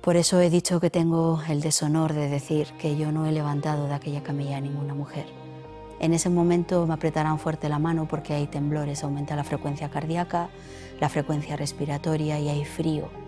Por eso he dicho que tengo el deshonor de decir que yo no he levantado de aquella camilla a ninguna mujer. En ese momento me apretarán fuerte la mano porque hay temblores, aumenta la frecuencia cardíaca, la frecuencia respiratoria y hay frío.